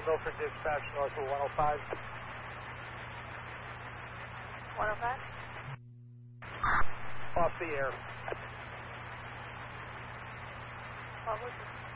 Milford Dispatch, Northwood 105. 105? Off the air. What was it?